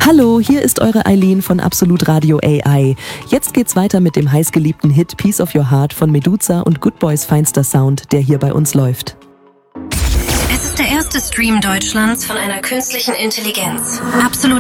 Hallo, hier ist eure Eileen von Absolut Radio AI. Jetzt geht's weiter mit dem heißgeliebten Hit Piece of Your Heart von Meduza und Good Boys feinster Sound, der hier bei uns läuft. Es ist der erste Stream Deutschlands von einer künstlichen Intelligenz. Absolut